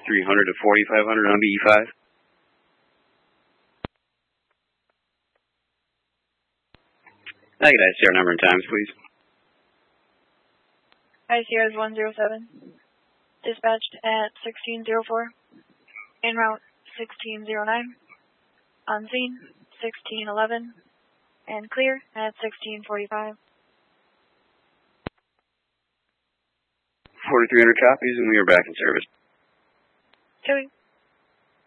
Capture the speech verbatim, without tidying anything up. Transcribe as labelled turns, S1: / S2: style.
S1: forty-three hundred to forty-five hundred on B E five. I could I C R number and times, please.
S2: I C R is one zero seven. Dispatched at sixteen oh four. En route sixteen oh nine. On scene sixteen eleven. And clear at sixteen forty-five.
S1: forty-three hundred copies, and we are back in service.
S2: Copy.